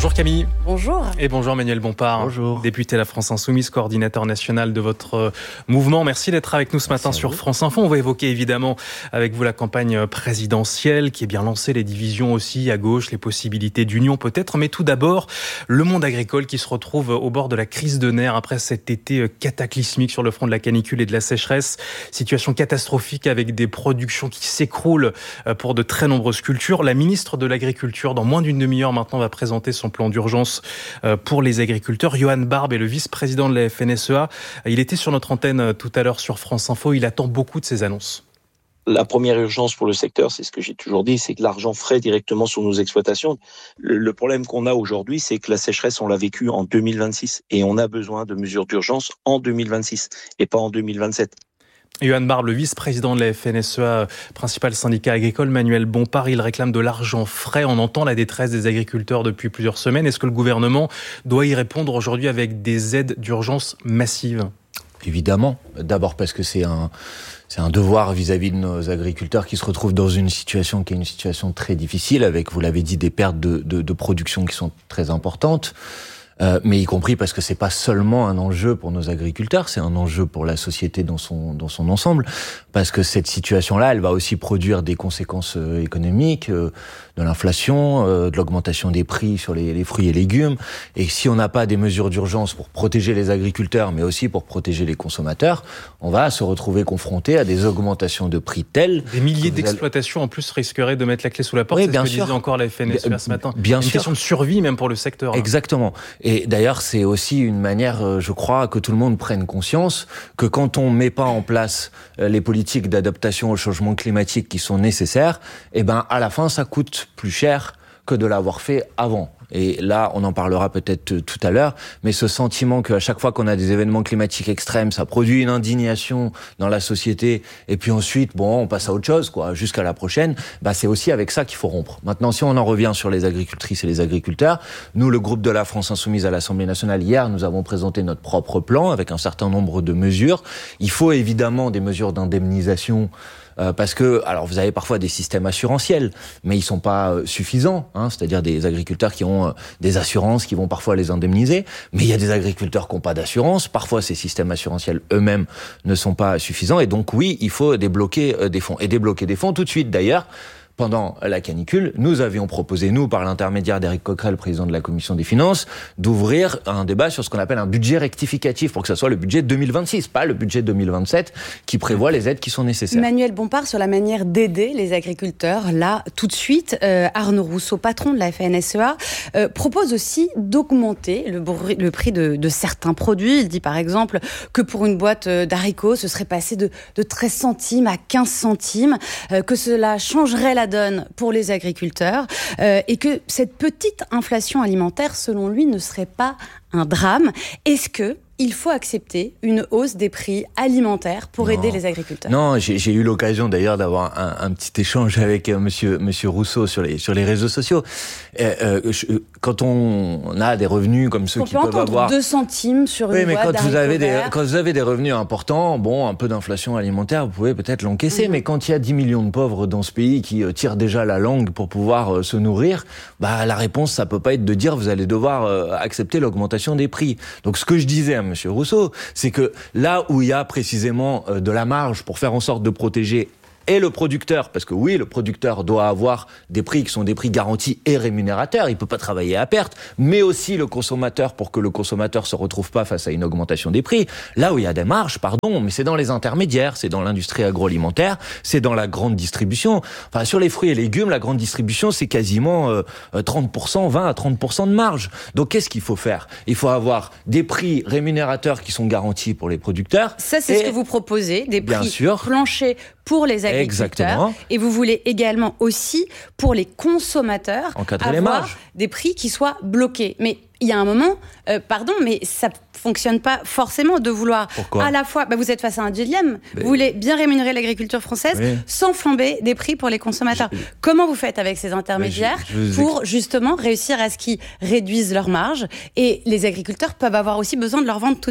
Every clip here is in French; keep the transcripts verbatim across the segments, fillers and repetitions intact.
Bonjour Camille. Bonjour. Et bonjour Manuel Bompard. Bonjour. Député La France Insoumise, coordinateur national de votre mouvement. Merci d'être avec nous ce matin sur France Info. On va évoquer évidemment avec vous la campagne présidentielle qui est bien lancée, les divisions aussi à gauche, les possibilités d'union peut-être. Mais tout d'abord, le monde agricole qui se retrouve au bord de la crise de nerfs après cet été cataclysmique sur le front de la canicule et de la sécheresse. Situation catastrophique avec des productions qui s'écroulent pour de très nombreuses cultures. La ministre de l'Agriculture, dans moins d'une demi-heure maintenant, va présenter son plan d'urgence pour les agriculteurs. Johan Barbe est le vice-président de la F N S E A. Il était sur notre antenne tout à l'heure sur France Info. Il attend beaucoup de ces annonces. La première urgence pour le secteur, c'est ce que j'ai toujours dit, c'est que l'argent frais directement sur nos exploitations. Le, le problème qu'on a aujourd'hui, c'est que la sécheresse, on l'a vécue en deux mille vingt-six et on a besoin de mesures d'urgence en deux mille vingt-six et pas en deux mille vingt-sept. Johan Barbe, le vice-président de la F N S E A, principal syndicat agricole, Manuel Bompard, il réclame de l'argent frais. On entend la détresse des agriculteurs depuis plusieurs semaines. Est-ce que le gouvernement doit y répondre aujourd'hui avec des aides d'urgence massives ? Évidemment. D'abord parce que c'est un, c'est un devoir vis-à-vis de nos agriculteurs qui se retrouvent dans une situation qui est une situation très difficile, avec, vous l'avez dit, des pertes de, de, de production qui sont très importantes. Euh, mais y compris parce que c'est pas seulement un enjeu pour nos agriculteurs, c'est un enjeu pour la société dans son dans son ensemble, parce que cette situation-là, elle va aussi produire des conséquences euh, économiques, euh, de l'inflation, euh, de l'augmentation des prix sur les, les fruits et légumes. Et si on n'a pas des mesures d'urgence pour protéger les agriculteurs, mais aussi pour protéger les consommateurs, on va se retrouver confronté à des augmentations de prix telles. Des milliers d'exploitations allez... en plus risqueraient de mettre la clé sous la porte. Oui, c'est bien ce que sûr. disait encore la F N S E A ce matin. Bien une sûr. question de survie même pour le secteur. Exactement. Et Et d'ailleurs, c'est aussi une manière, je crois, que tout le monde prenne conscience que quand on met pas en place les politiques d'adaptation au changement climatique qui sont nécessaires, eh ben, à la fin, ça coûte plus cher que de l'avoir fait avant. Et là, on en parlera peut-être tout à l'heure, mais ce sentiment qu'à chaque fois qu'on a des événements climatiques extrêmes, ça produit une indignation dans la société, et puis ensuite, bon, on passe à autre chose, quoi, jusqu'à la prochaine, bah, c'est aussi avec ça qu'il faut rompre. Maintenant, si on en revient sur les agricultrices et les agriculteurs, nous, le groupe de la France Insoumise à l'Assemblée nationale, hier, nous avons présenté notre propre plan avec un certain nombre de mesures. Il faut évidemment des mesures d'indemnisation, Euh, parce que, alors vous avez parfois des systèmes assurantiels, mais ils sont pas euh, suffisants, hein, c'est-à-dire des agriculteurs qui ont euh, des assurances qui vont parfois les indemniser, mais il y a des agriculteurs qui n'ont pas d'assurance, parfois ces systèmes assurantiels eux-mêmes ne sont pas suffisants, et donc oui, il faut débloquer euh, des fonds, et débloquer des fonds tout de suite d'ailleurs. Pendant la canicule, nous avions proposé, nous, par l'intermédiaire d'Éric Coquerel, président de la Commission des Finances, d'ouvrir un débat sur ce qu'on appelle un budget rectificatif pour que ça soit le budget deux mille vingt-six, pas le budget deux mille vingt-sept, qui prévoit les aides qui sont nécessaires. Manuel Bompard, sur la manière d'aider les agriculteurs, là, tout de suite, euh, Arnaud Rousseau, patron de la F N S E A, euh, propose aussi d'augmenter le, br- le prix de, de certains produits. Il dit par exemple que pour une boîte d'haricots, ce serait passé de, de treize centimes à quinze centimes, euh, que cela changerait la donne pour les agriculteurs euh, et que cette petite inflation alimentaire, selon lui, ne serait pas un drame. Est-ce que il faut accepter une hausse des prix alimentaires pour non. aider les agriculteurs? Non, j'ai, j'ai eu l'occasion d'ailleurs d'avoir un, un petit échange avec euh, monsieur, monsieur Rousseau sur les, sur les réseaux sociaux. Euh, euh, je, quand on, on a des revenus comme ceux on qui peut peuvent avoir... deux centimes sur une oui, mais boîte quand vous avez des, verts. quand vous avez des revenus importants, bon, un peu d'inflation alimentaire, vous pouvez peut-être l'encaisser, mmh. mais quand il y a dix millions de pauvres dans ce pays qui euh, tirent déjà la langue pour pouvoir euh, se nourrir, bah, la réponse, ça peut pas être de dire vous allez devoir euh, accepter l'augmentation des prix. Donc, ce que je disais à monsieur Rousseau, c'est que là où il y a précisément euh, de la marge pour faire en sorte de protéger et le producteur, parce que oui, le producteur doit avoir des prix qui sont des prix garantis et rémunérateurs, il peut pas travailler à perte, mais aussi le consommateur pour que le consommateur se retrouve pas face à une augmentation des prix. Là où il y a des marges, pardon, mais c'est dans les intermédiaires, c'est dans l'industrie agroalimentaire, c'est dans la grande distribution. Enfin, sur les fruits et légumes, la grande distribution, c'est quasiment euh, trente pour cent, vingt à trente pour cent de marge. Donc, qu'est-ce qu'il faut faire? Il faut avoir des prix rémunérateurs qui sont garantis pour les producteurs. Ça, c'est et, ce que vous proposez, des prix sûr, planchers pour les agriculteurs. Exactement. Et vous voulez également aussi, pour les consommateurs, encadrer avoir les marges. Des prix qui soient bloqués. Mais il y a un moment, euh, pardon, mais ça ne fonctionne pas forcément de vouloir Pourquoi à la fois, bah vous êtes face à un dilemme, mais... vous voulez bien rémunérer l'agriculture française oui. sans flamber des prix pour les consommateurs. Je... Comment vous faites avec ces intermédiaires je, je pour justement réussir à ce qu'ils réduisent leurs marges, et les agriculteurs peuvent avoir aussi besoin de leur vendre tout de même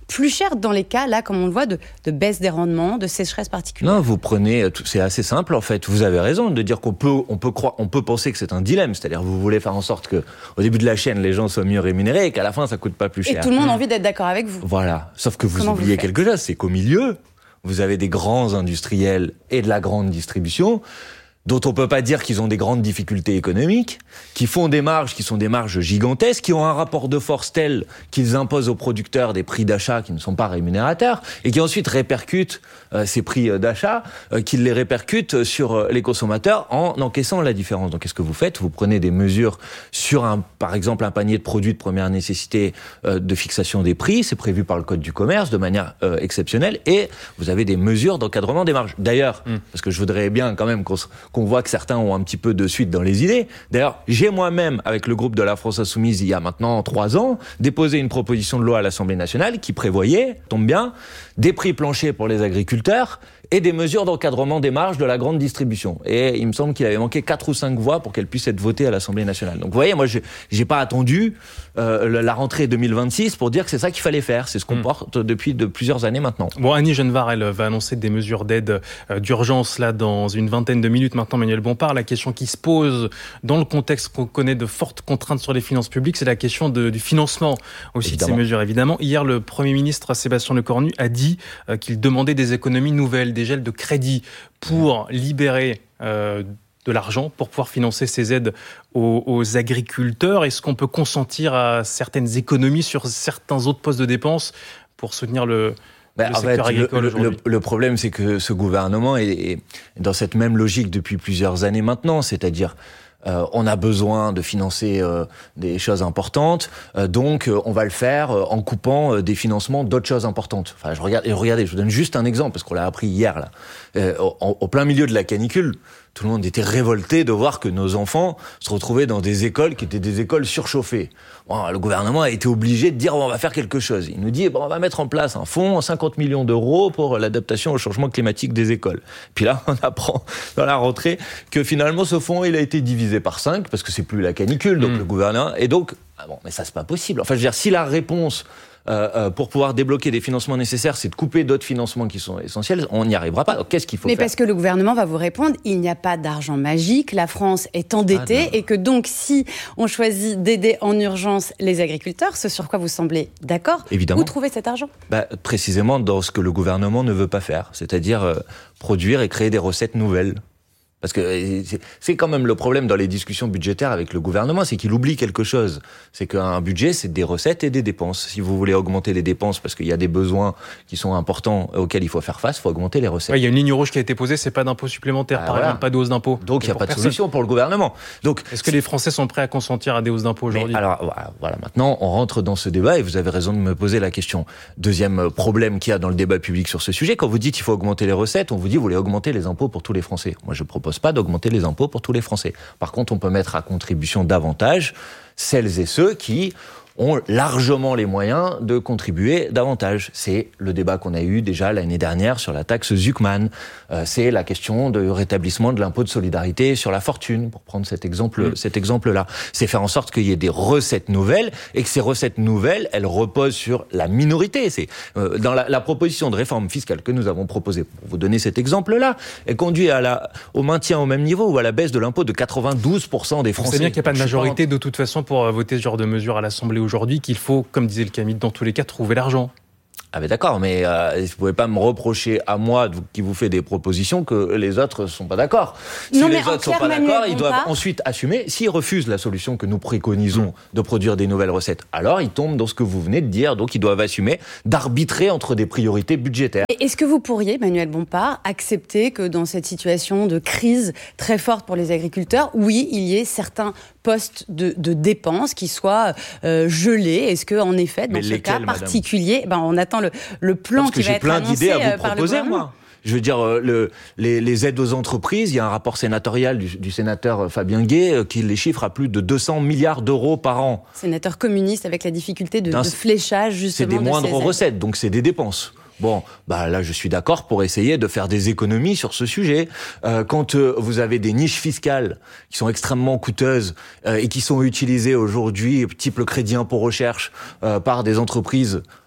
plus cher dans les cas, là, comme on le voit, de, de baisse des rendements, de sécheresse particulière. Non, vous prenez, c'est assez simple en fait. Vous avez raison de dire qu'on peut, on peut croire, on peut penser que c'est un dilemme. C'est-à-dire, vous voulez faire en sorte que, au début de la chaîne, les gens soient mieux rémunérés et qu'à la fin, ça coûte pas plus cher. Et tout le monde a envie d'être d'accord avec vous. Voilà. Sauf que vous Comment oubliez vous quelque chose, c'est qu'au milieu, vous avez des grands industriels et de la grande distribution, dont on peut pas dire qu'ils ont des grandes difficultés économiques, qui font des marges qui sont des marges gigantesques, qui ont un rapport de force tel qu'ils imposent aux producteurs des prix d'achat qui ne sont pas rémunérateurs, et qui ensuite répercutent euh, ces prix d'achat, euh, qu'ils les répercutent sur euh, les consommateurs en encaissant la différence. Donc qu'est-ce que vous faites ? Vous prenez des mesures sur, un, par exemple, un panier de produits de première nécessité euh, de fixation des prix, c'est prévu par le Code du commerce de manière euh, exceptionnelle, et vous avez des mesures d'encadrement des marges. D'ailleurs, mmh. parce que je voudrais bien quand même qu'on se qu'on voit que certains ont un petit peu de suite dans les idées. D'ailleurs, j'ai moi-même, avec le groupe de la France Insoumise, il y a maintenant trois ans, déposé une proposition de loi à l'Assemblée nationale qui prévoyait, tombe bien, des prix planchers pour les agriculteurs et des mesures d'encadrement des marges de la grande distribution. Et il me semble qu'il avait manqué quatre ou cinq voix pour qu'elle puisse être votée à l'Assemblée nationale. Donc vous voyez, moi, je j'ai pas attendu euh, la rentrée deux mille vingt-six pour dire que c'est ça qu'il fallait faire. C'est ce qu'on mmh. porte depuis de plusieurs années maintenant. Bon, Annie Genevard, elle va annoncer des mesures d'aide euh, d'urgence là dans une vingtaine de minutes maintenant. Manuel Bompard, la question qui se pose dans le contexte qu'on connaît de fortes contraintes sur les finances publiques, c'est la question de, du financement aussi évidemment. de ces mesures. Évidemment, hier, le Premier ministre Sébastien Lecornu a dit euh, qu'il demandait des économies nouvelles, des gels de crédit pour libérer euh, de l'argent, pour pouvoir financer ces aides aux, aux agriculteurs. Est-ce qu'on peut consentir à certaines économies sur certains autres postes de dépenses pour soutenir le, ben, le en secteur fait, agricole le, aujourd'hui ? le, le problème, c'est que ce gouvernement est, est dans cette même logique depuis plusieurs années maintenant, c'est-à-dire Euh, on a besoin de financer euh, des choses importantes, euh, donc euh, on va le faire euh, en coupant euh, des financements d'autres choses importantes. Enfin, je regarde, et regardez, je vous donne juste un exemple parce qu'on l'a appris hier là, euh, au, au plein milieu de la canicule. Tout le monde était révolté de voir que nos enfants se retrouvaient dans des écoles qui étaient des écoles surchauffées. Bon, le gouvernement a été obligé de dire bon, on va faire quelque chose. Il nous dit bon, on va mettre en place un fonds, cinquante millions d'euros pour l'adaptation au changement climatique des écoles. Puis là, on apprend dans la rentrée que finalement ce fonds il a été divisé par cinq parce que c'est plus la canicule, donc mmh. le gouvernement et donc ah bon, mais ça c'est pas possible. Enfin, je veux dire, si la réponse Euh, euh, pour pouvoir débloquer des financements nécessaires, c'est de couper d'autres financements qui sont essentiels, on n'y arrivera pas. Donc, qu'est-ce qu'il faut Mais faire ? Mais parce que le gouvernement va vous répondre, il n'y a pas d'argent magique, la France est endettée, ah, et que donc si on choisit d'aider en urgence les agriculteurs, ce sur quoi vous semblez d'accord, Évidemment. Où trouver cet argent ? Bah, précisément dans ce que le gouvernement ne veut pas faire, c'est-à-dire euh, produire et créer des recettes nouvelles. Parce que c'est quand même le problème dans les discussions budgétaires avec le gouvernement, c'est qu'il oublie quelque chose. C'est qu'un budget, c'est des recettes et des dépenses. Si vous voulez augmenter les dépenses parce qu'il y a des besoins qui sont importants auxquels il faut faire face, il faut augmenter les recettes. Ouais, il y a une ligne rouge qui a été posée, c'est pas d'impôts supplémentaires, ah, par voilà. exemple, pas de hausse d'impôts. Donc il n'y a pas de personne. solution pour le gouvernement. Donc, est-ce que les Français sont prêts à consentir à des hausses d'impôts aujourd'hui ? Alors voilà, voilà, maintenant on rentre dans ce débat et vous avez raison de me poser la question. Deuxième problème qu'il y a dans le débat public sur ce sujet, quand vous dites qu'il faut augmenter les recettes, on vous dit vous voulez augmenter les impôts pour tous les Français. Moi je propose pas d'augmenter les impôts pour tous les Français. Par contre, on peut mettre à contribution davantage celles et ceux qui ont largement les moyens de contribuer davantage. C'est le débat qu'on a eu déjà l'année dernière sur la taxe Zuckman. Euh, c'est la question du rétablissement de l'impôt de solidarité sur la fortune, pour prendre cet exemple, mmh. cet exemple-là. C'est faire en sorte qu'il y ait des recettes nouvelles et que ces recettes nouvelles, elles reposent sur la minorité. C'est euh, dans la, la proposition de réforme fiscale que nous avons proposée, pour vous donner cet exemple-là, elle conduit à la, au maintien au même niveau ou à la baisse de l'impôt de quatre-vingt-douze pour cent des Français. C'est bien qu'il n'y a pas de majorité de toute façon pour voter ce genre de mesures à l'Assemblée aujourd'hui, qu'il faut, comme disait le Camille, dans tous les cas, trouver l'argent. Ah ben d'accord, mais euh, vous pouvez pas me reprocher à moi qui vous fait des propositions que les autres sont pas d'accord. Si non, les autres sont pas Manuel d'accord, ils doivent pas. ensuite assumer. S'ils refusent la solution que nous préconisons de produire des nouvelles recettes, alors ils tombent dans ce que vous venez de dire, donc ils doivent assumer d'arbitrer entre des priorités budgétaires. Et est-ce que vous pourriez, Manuel Bompard, accepter que dans cette situation de crise très forte pour les agriculteurs, oui, il y ait certains postes de, de dépenses qui soient euh, gelés ? Est-ce que, en effet, dans Mais ce lesquels, cas particulier, ben, on attend le, le plan Parce qui va être annoncé à vous par proposer, le gouvernement. Moi. Je veux dire, le, les, les aides aux entreprises, il y a un rapport sénatorial du, du sénateur Fabien Gay qui les chiffre à plus de deux cents milliards d'euros par an. Sénateur communiste avec la difficulté de, de fléchage, justement, c'est des de moindres ces aides. recettes, donc c'est des dépenses. Bon, bah là je suis d'accord pour essayer de faire des économies sur ce sujet. Euh, quand euh, vous avez des niches fiscales qui sont extrêmement coûteuses euh, et qui sont utilisées aujourd'hui, type le crédit impôt recherche, euh, par des entreprises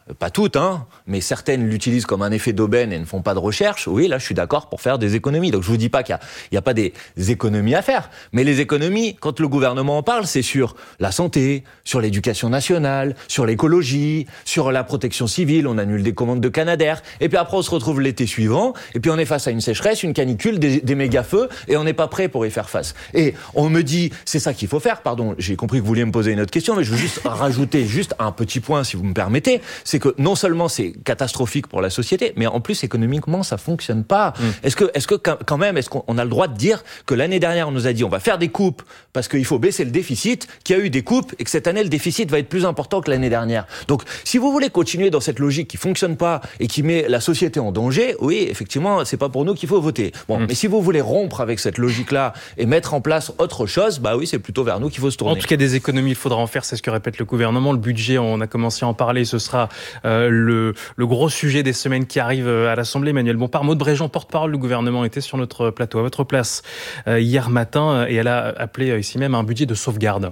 pas toutes, hein, mais certaines l'utilisent comme un effet d'aubaine et ne font pas de recherche, oui, là, je suis d'accord pour faire des économies. Donc, je vous dis pas qu'il n'y a, a pas des économies à faire, mais les économies, quand le gouvernement en parle, c'est sur la santé, sur l'éducation nationale, sur l'écologie, sur la protection civile, on annule des commandes de Canadair, et puis après, on se retrouve l'été suivant, et puis on est face à une sécheresse, une canicule, des, des méga-feux, et on n'est pas prêt pour y faire face. Et on me dit, c'est ça qu'il faut faire, pardon, j'ai compris que vous vouliez me poser une autre question, mais je veux juste rajouter juste un petit point, si vous me permettez, c'est que non seulement c'est catastrophique pour la société, mais en plus économiquement ça fonctionne pas. Mmh. Est-ce que, est-ce que quand même, est-ce qu'on a le droit de dire que l'année dernière on nous a dit on va faire des coupes parce qu'il faut baisser le déficit, qu'il y a eu des coupes et que cette année le déficit va être plus important que l'année dernière. Donc si vous voulez continuer dans cette logique qui fonctionne pas et qui met la société en danger, oui effectivement c'est pas pour nous qu'il faut voter. Bon, mmh. mais si vous voulez rompre avec cette logique-là et mettre en place autre chose, bah oui c'est plutôt vers nous qu'il faut se tourner. En tout cas des économies il faudra en faire, c'est ce que répète le gouvernement. Le budget, on a commencé à en parler, ce sera euh, le, le gros sujet des semaines qui arrivent à l'Assemblée. Emmanuel Bompard, Maud Bréjean, porte-parole du gouvernement, était sur notre plateau, à votre place euh, hier matin, et elle a appelé euh, ici même un budget de sauvegarde.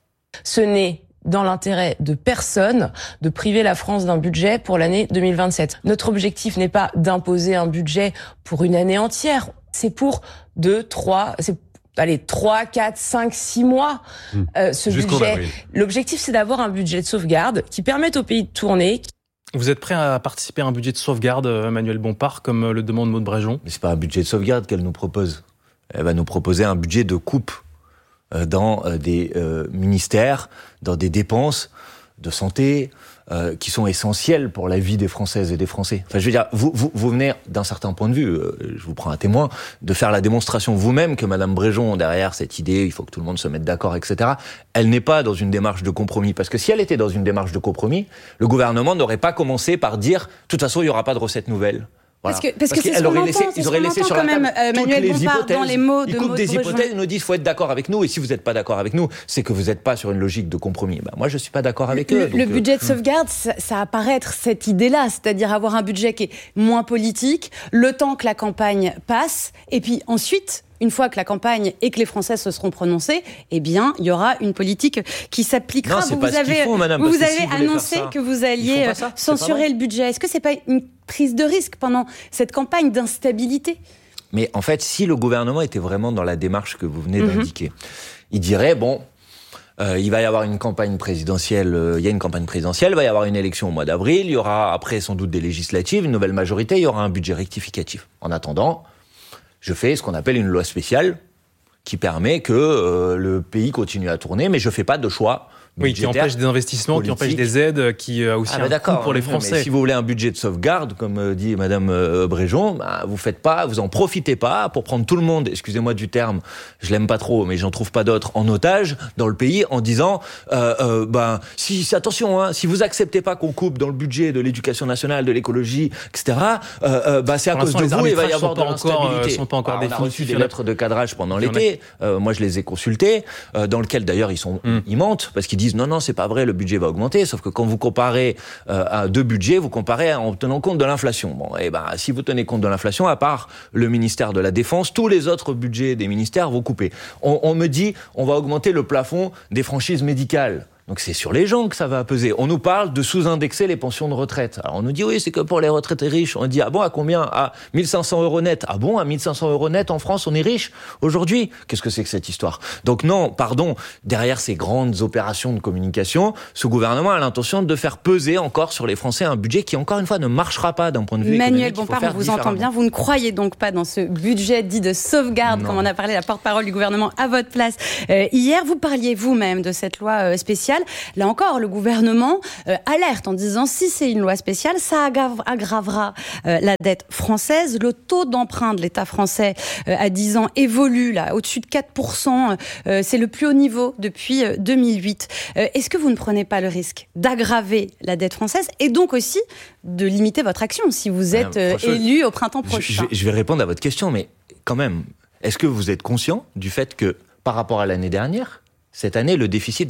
Ce n'est dans l'intérêt de personne de priver la France d'un budget pour l'année deux mille vingt-sept. Notre objectif n'est pas d'imposer un budget pour une année entière, c'est pour deux, trois... c'est allez, trois, quatre, cinq, six mois, mmh. euh, ce Jusqu'au budget. Avril. L'objectif, c'est d'avoir un budget de sauvegarde qui permette au pays de tourner. Vous êtes prêt à participer à un budget de sauvegarde, Emmanuel Bompard, comme le demande Maud Bréjean ? Mais c'est pas un budget de sauvegarde qu'elle nous propose. Elle va nous proposer un budget de coupe euh, dans euh, des euh, ministères, dans des dépenses de santé, Euh, qui sont essentiels pour la vie des Françaises et des Français. Enfin, je veux dire, vous, vous, vous venez, d'un certain point de vue, euh, je vous prends un témoin, de faire la démonstration vous-même que Madame Bréjean, derrière cette idée, il faut que tout le monde se mette d'accord, et cetera, elle n'est pas dans une démarche de compromis. Parce que si elle était dans une démarche de compromis, le gouvernement n'aurait pas commencé par dire, de toute façon, il n'y aura pas de recettes nouvelles. Voilà. Parce que, parce parce que c'est ce qu'on laissé, entend, ils auraient laissé sur la table même, euh, toutes les Bompard, hypothèses. Dans les mots de ils coupent Maud des Bréjean. hypothèses, ils nous disent faut être d'accord avec nous. Et si vous n'êtes pas d'accord avec nous, c'est que vous n'êtes pas sur une logique de compromis. Ben, moi, je suis pas d'accord avec le, eux. Le donc, budget euh, de sauvegarde, ça, ça apparaît être cette idée-là, c'est-à-dire avoir un budget qui est moins politique, le temps que la campagne passe, et puis ensuite. Une fois que la campagne et que les Français se seront prononcés, eh bien, il y aura une politique qui s'appliquera. Non, c'est vous pas vous ce avez, qu'ils font, madame, vous, vous parce que avez si vous voulez annoncé faire ça, que vous alliez ça, censurer le budget. Est-ce que c'est pas une prise de risque pendant cette campagne d'instabilité ? Mais en fait, si le gouvernement était vraiment dans la démarche que vous venez mm-hmm. d'indiquer, il dirait, bon, euh, il va y avoir une campagne présidentielle, euh, il y a une campagne présidentielle, il va y avoir une élection au mois d'avril, il y aura après sans doute des législatives, une nouvelle majorité, il y aura un budget rectificatif. En attendant, je fais ce qu'on appelle une loi spéciale qui permet que euh, le pays continue à tourner, mais je fais pas de choix. Oui, qui empêche des investissements, politique. Qui empêche des aides, qui a aussi ah bah un coût pour les Français. Mais si vous voulez un budget de sauvegarde, comme dit Madame euh, Bréjean, bah, vous faites pas, vous en profitez pas pour prendre tout le monde, excusez-moi du terme, je l'aime pas trop, mais j'en trouve pas d'autres, en otage dans le pays, en disant, euh, euh, ben, si, attention, hein, si vous acceptez pas qu'on coupe dans le budget de l'éducation nationale, de l'écologie, et cetera, euh, euh, bah, c'est à cause de vous, il va y avoir de l'instabilité. Sont pas encore ah, on a reçu des lettres de cadrage pendant l'été, euh, moi je les ai consultées, euh, dans lequel d'ailleurs ils sont, mm. ils mentent, parce qu'ils disent non, non, c'est pas vrai, le budget va augmenter, sauf que quand vous comparez euh, à deux budgets, vous comparez en tenant compte de l'inflation. Bon, et ben, si vous tenez compte de l'inflation, à part le ministère de la Défense, tous les autres budgets des ministères vont couper. On, on me dit, on va augmenter le plafond des franchises médicales. Donc c'est sur les gens que ça va peser. On nous parle de sous-indexer les pensions de retraite. Alors on nous dit oui, c'est que pour les retraités riches. On dit ah bon, à combien ? À mille cinq cents euros net. Ah bon, à mille cinq cents euros net en France, on est riche aujourd'hui ? Qu'est-ce que c'est que cette histoire ? Donc non, pardon, derrière ces grandes opérations de communication, ce gouvernement a l'intention de faire peser encore sur les Français un budget qui encore une fois ne marchera pas d'un point de vue Emmanuel économique. Bompard, on vous entend bien. Vous ne croyez donc pas dans ce budget dit de sauvegarde, non. Comme on a parlé la porte-parole du gouvernement à votre place euh, hier. Vous parliez vous-même de cette loi euh, spéciale. Là encore, le gouvernement euh, alerte en disant si c'est une loi spéciale, ça aggrave, aggravera euh, la dette française. Le taux d'emprunt de l'État français euh, à dix ans évolue là au-dessus de quatre pour cent. Euh, c'est le plus haut niveau depuis euh, deux mille huit. Euh, est-ce que vous ne prenez pas le risque d'aggraver la dette française et donc aussi de limiter votre action si vous êtes euh, élu au printemps prochain ? je, je vais répondre à votre question, mais quand même, est-ce que vous êtes conscient du fait que par rapport à l'année dernière, cette année, le déficit va être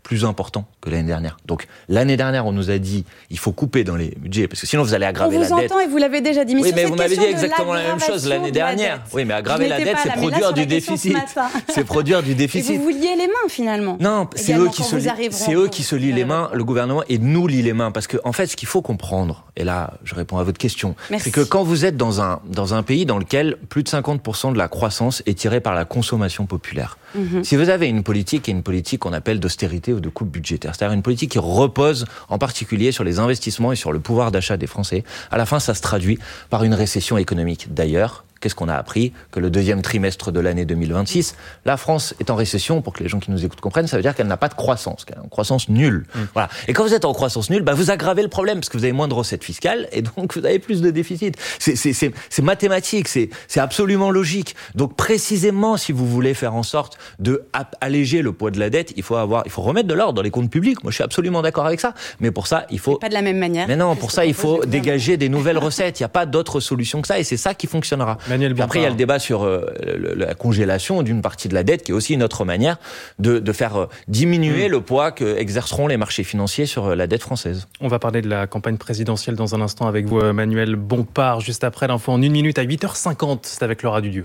plus important que l'année dernière. Donc l'année dernière, on nous a dit il faut couper dans les budgets parce que sinon vous allez aggraver la dette. On vous entend et vous l'avez déjà dit. Mais oui, mais sur vous cette m'avez dit question exactement la même chose l'année dernière. Oui, mais aggraver la dette, c'est produire du déficit. C'est produire du déficit. Et vous vous liez les mains finalement. Non, c'est eux qui se lient. C'est eux qui se lient les mains, le gouvernement, et nous lient les mains parce que en fait, ce qu'il faut comprendre, et là, je réponds à votre question, Merci. c'est que quand vous êtes dans un dans un pays dans lequel plus de cinquante pour cent de la croissance est tirée par la consommation populaire, mm-hmm. si vous avez une politique et une politique qu'on appelle d'austérité ou de coupe budgétaire, c'est-à-dire une politique qui repose en particulier sur les investissements et sur le pouvoir d'achat des Français, à la fin, ça se traduit par une récession économique. D'ailleurs, qu'est-ce qu'on a appris? Que le deuxième trimestre de l'année deux mille vingt-six, la France est en récession, pour que les gens qui nous écoutent comprennent, ça veut dire qu'elle n'a pas de croissance, qu'elle a une croissance nulle. Mmh. Voilà. Et quand vous êtes en croissance nulle, bah, vous aggravez le problème, parce que vous avez moins de recettes fiscales, et donc vous avez plus de déficit. C'est, c'est, c'est, c'est mathématique, c'est, c'est absolument logique. Donc précisément, si vous voulez faire en sorte de alléger le poids de la dette, il faut avoir, il faut remettre de l'ordre dans les comptes publics. Moi, je suis absolument d'accord avec ça. Mais pour ça, il faut... C'est pas de la même manière. Mais non, pour ça, il faut dégager des nouvelles recettes. Il n'y a pas d'autre solution que ça, et c'est ça qui fonctionnera. Puis après, il y a le débat sur euh, le, la congélation d'une partie de la dette, qui est aussi une autre manière de, de faire euh, diminuer mmh. le poids que exerceront les marchés financiers sur euh, la dette française. On va parler de la campagne présidentielle dans un instant avec vous, Manuel Bompard, juste après l'info en une minute à huit heures cinquante. C'est avec Laura Dudieu.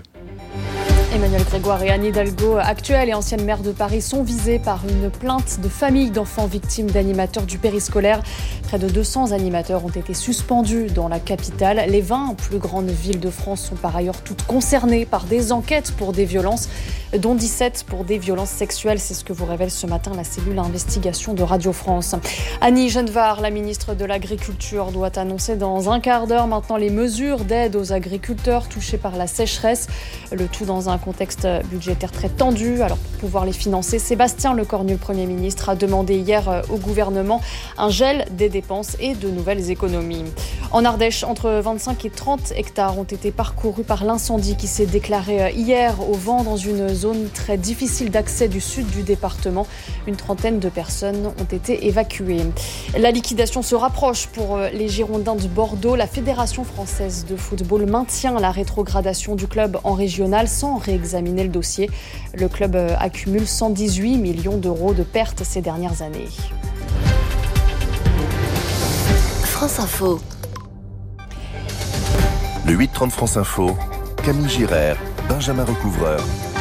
Emmanuel Grégoire et Anne Hidalgo, actuelle et ancienne maire de Paris, sont visés par une plainte de familles d'enfants victimes d'animateurs du périscolaire. Près de deux cents animateurs ont été suspendus dans la capitale. Les vingt plus grandes villes de France sont par ailleurs toutes concernées par des enquêtes pour des violences, dont dix-sept pour des violences sexuelles. C'est ce que vous révèle ce matin la cellule d'investigation de Radio France. Annie Genevard, la ministre de l'Agriculture, doit annoncer dans un quart d'heure maintenant les mesures d'aide aux agriculteurs touchés par la sécheresse. Le tout dans un contexte budgétaire très tendu. Alors pour pouvoir les financer, Sébastien Lecornu, le Premier ministre, a demandé hier au gouvernement un gel des dépenses et de nouvelles économies. En Ardèche, entre vingt-cinq et trente hectares ont été parcourus par l'incendie qui s'est déclaré hier au vent dans une zone très difficile d'accès du sud du département. Une trentaine de personnes ont été évacuées. La liquidation se rapproche pour les Girondins de Bordeaux. La Fédération française de football maintient la rétrogradation du club en régional sans réexaminer le dossier. Le club accumule cent dix-huit millions d'euros de pertes ces dernières années. France Info. Le huit trente France Info, Camille Girard, Benjamin Recouvreur.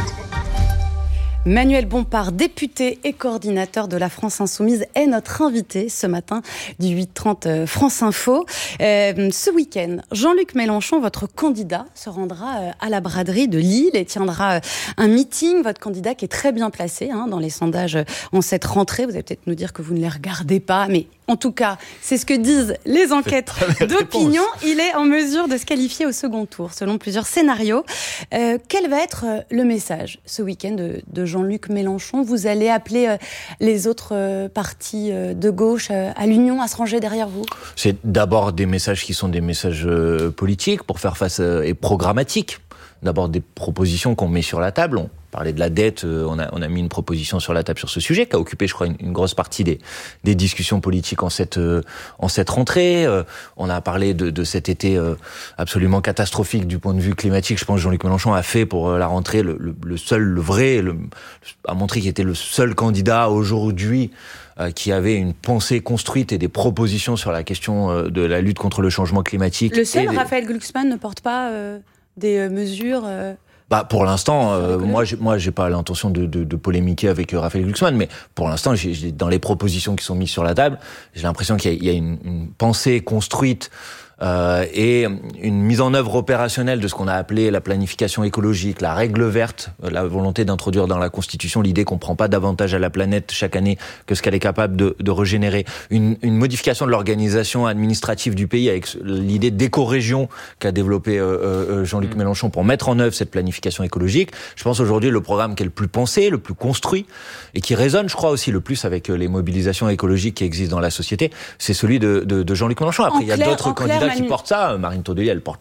Manuel Bompard, député et coordinateur de la France Insoumise, est notre invité ce matin du huit trente France Info. Euh, ce week-end, Jean-Luc Mélenchon, votre candidat, se rendra à la braderie de Lille et tiendra un meeting. Votre candidat qui est très bien placé hein, dans les sondages en cette rentrée. Vous allez peut-être nous dire que vous ne les regardez pas, mais en tout cas, c'est ce que disent les enquêtes d'opinion. Il est en mesure de se qualifier au second tour, selon plusieurs scénarios. Euh, quel va être le message ce week-end de, de Jean-Luc Mélenchon? Vous allez appeler euh, les autres euh, partis euh, de gauche euh, à l'union, à se ranger derrière vous? C'est d'abord des messages qui sont des messages euh, politiques pour faire face euh, et programmatiques. D'abord des propositions qu'on met sur la table. On parlait de la dette, on a, on a mis une proposition sur la table sur ce sujet qui a occupé, je crois, une, une grosse partie des, des discussions politiques en cette, en cette rentrée. On a parlé de, de cet été absolument catastrophique du point de vue climatique. Je pense que Jean-Luc Mélenchon a fait pour la rentrée le, le, le seul, le vrai, le, a montré qu'il était le seul candidat aujourd'hui qui avait une pensée construite et des propositions sur la question de la lutte contre le changement climatique. Le seul, des... Raphaël Glucksmann, ne porte pas euh, des mesures... Euh... Bah pour l'instant, euh, moi, j'ai, moi, j'ai pas l'intention de, de, de polémiquer avec euh, Raphaël Glucksmann, mais pour l'instant, j'ai, j'ai, dans les propositions qui sont mises sur la table, j'ai l'impression qu'il y a, il y a une, une pensée construite euh, et une mise en œuvre opérationnelle de ce qu'on a appelé la planification écologique, la règle verte, la volonté d'introduire dans la Constitution l'idée qu'on prend pas davantage à la planète chaque année que ce qu'elle est capable de, de régénérer, une, une modification de l'organisation administrative du pays avec l'idée d'éco-région qu'a développé euh, euh, Jean-Luc mmh. Mélenchon pour mettre en œuvre cette planification écologique. Je pense aujourd'hui le programme qui est le plus pensé, le plus construit et qui résonne, je crois aussi le plus avec les mobilisations écologiques qui existent dans la société, c'est celui de, de, de Jean-Luc Mélenchon. Après, en il y a clair, d'autres candidats clair, qui portent ça. Marine Tondelier, elle porte